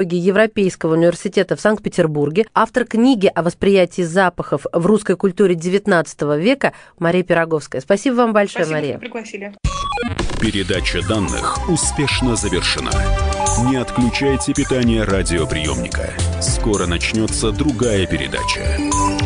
Европейского университета в Санкт-Петербурге, автор книги о восприятии запахов в русской культуре XIX века Мария Пироговская. Спасибо вам большое, Мария. Спасибо, что пригласили. Передача данных успешно завершена. Не отключайте питание радиоприемника. Скоро начнется другая передача.